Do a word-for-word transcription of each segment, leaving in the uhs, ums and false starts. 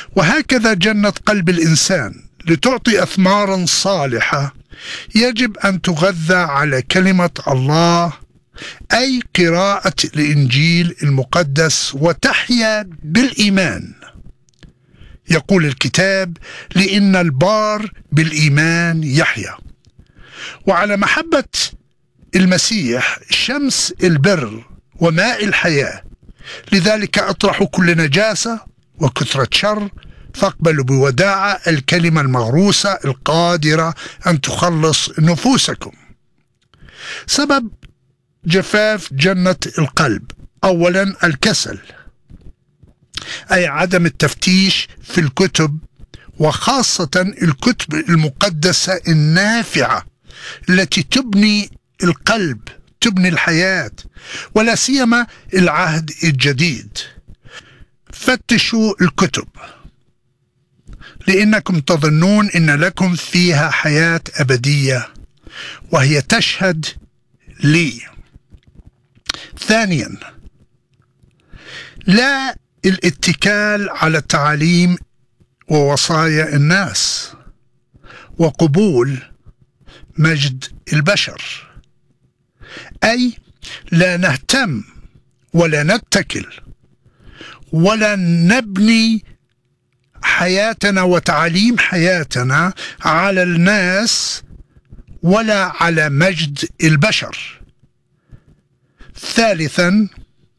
وهكذا جنة قلب الإنسان لتعطي أثمارا صالحة يجب أن تغذى على كلمة الله، أي قراءة الإنجيل المقدس، وتحيا بالإيمان. يقول الكتاب: لأن البار بالإيمان يحيا. وعلى محبة المسيح شمس البر وماء الحياة، لذلك أطرحوا كل نجاسة وكثرة شر، فاقبلوا بوداعة الكلمة المغروسة القادرة أن تخلص نفوسكم. سبب جفاف جنة القلب: أولا الكسل، أي عدم التفتيش في الكتب، وخاصة الكتب المقدسة النافعة التي تبني القلب، تبني الحياة، ولا سيما العهد الجديد. فتشوا الكتب لأنكم تظنون إن لكم فيها حياة أبدية، وهي تشهد لي. ثانيا، لا الاتكال على تعاليم ووصايا الناس وقبول مجد البشر، أي لا نهتم ولا نتكل ولا نبني حياتنا وتعاليم حياتنا على الناس ولا على مجد البشر. ثالثا،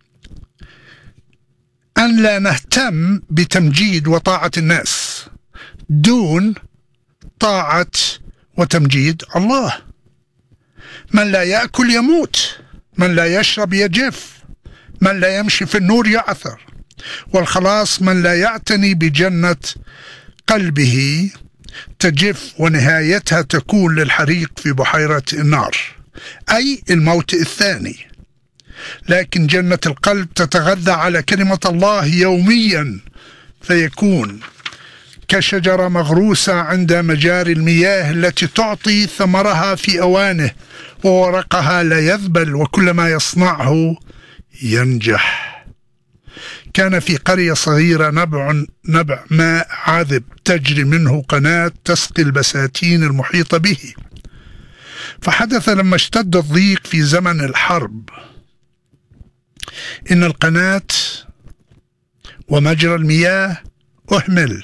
أن لا نهتم بتمجيد وطاعة الناس دون طاعة وتمجيد الله. من لا يأكل يموت، من لا يشرب يجف، من لا يمشي في النور يعثر، والخلاص من لا يعتني بجنة قلبه تجف، ونهايتها تكون للحريق في بحيرة النار، أي الموت الثاني. لكن جنة القلب تتغذى على كلمة الله يوميا، فيكون كشجرة مغروسة عند مجاري المياه التي تعطي ثمرها في أوانه، وورقها لا يذبل، وكل ما يصنعه ينجح. كان في قرية صغيرة نبع, نبع ماء عذب تجري منه قناة تسقي البساتين المحيطة به. فحدث لما اشتد الضيق في زمن الحرب إن القناة ومجرى المياه أهمل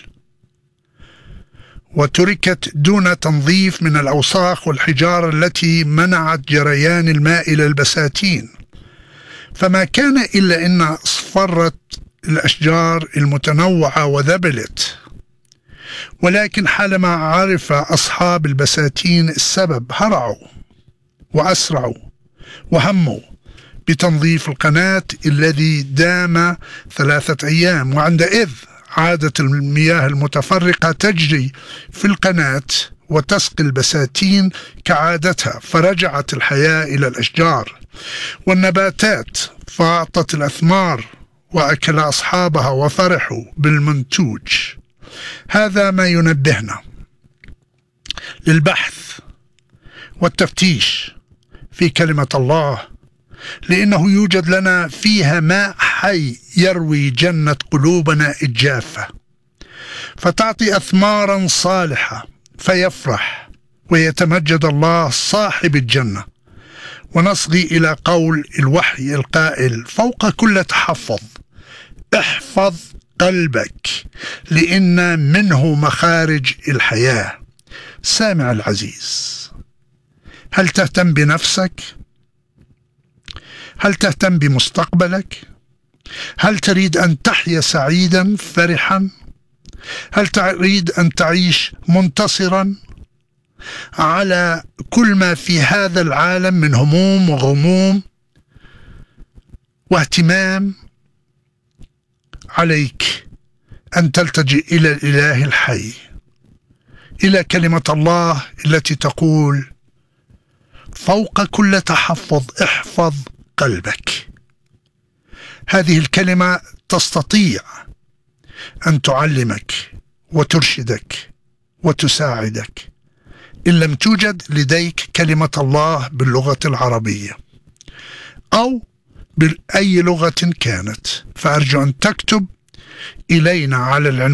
وتركت دون تنظيف من الأوساخ والحجارة التي منعت جريان الماء إلى البساتين، فما كان إلا أن اصفرت الأشجار المتنوعة وذبلت. ولكن حالما عرف أصحاب البساتين السبب هرعوا وأسرعوا وهموا بتنظيف القناة الذي دام ثلاثة أيام، وعندئذ عادت المياه المتفرقة تجري في القناة وتسقي البساتين كعادتها، فرجعت الحياة إلى الأشجار والنباتات، فأعطت الأثمار وأكل أصحابها وفرحوا بالمنتوج. هذا ما ينبهنا للبحث والتفتيش في كلمة الله، لأنه يوجد لنا فيها ماء حي يروي جنة قلوبنا الجافة، فتعطي أثمارا صالحة، فيفرح ويتمجد الله صاحب الجنة. ونصغي إلى قول الوحي القائل فوق كل تحفظ احفظ قلبك لأن منه مخارج الحياة. سامع العزيز، هل تهتم بنفسك؟ هل تهتم بمستقبلك؟ هل تريد أن تحيا سعيدا فرحا؟ هل تريد أن تعيش منتصرا على كل ما في هذا العالم من هموم وغموم واهتمام؟ عليك أن تلتجئ إلى الإله الحي، إلى كلمة الله التي تقول فوق كل تحفظ احفظ قلبك. هذه الكلمة تستطيع أن تعلمك وترشدك وتساعدك إن لم توجد لديك كلمة الله باللغة العربية أو بأي لغة كانت. فأرجو أن تكتب إلينا على العنوان